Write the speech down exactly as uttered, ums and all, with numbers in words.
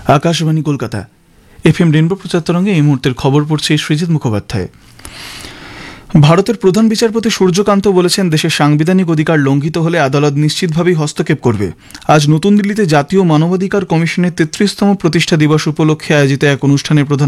Akashvani Kolkata F M rainbow প্রচার তরঙ্গে এই মুহূর্তের খবর পড়ছে সৃজিত মুখোপাধ্যায়। ভারতের প্রধান বিচারপতি সূর্যকান্ত বলেছেন, দেশের সাংবিধানিক অধিকার লঙ্ঘিত হলে আদালত নিশ্চিতভাবেই হস্তক্ষেপ করবে। আজ নতুন দিল্লিতে জাতীয় মানবাধিকার কমিশনের তেত্রিশতম প্রতিষ্ঠা দিবস উপলক্ষে আয়োজিত এক অনুষ্ঠানে প্রধান